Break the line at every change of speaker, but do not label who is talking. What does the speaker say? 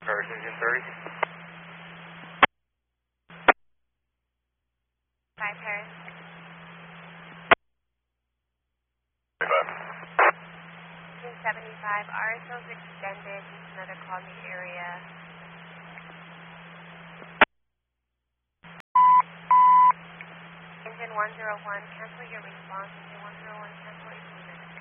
Paris Engine 30.
5 Paris. 75. RSO's extended. Use another call in the area. Engine 101. Cancel your response.